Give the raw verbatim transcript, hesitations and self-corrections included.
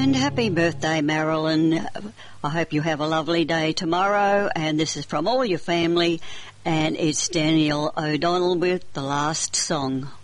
And happy birthday, Marilyn. I hope you have a lovely day tomorrow. And this is from all your family. And it's Daniel O'Donnell with The Last Song.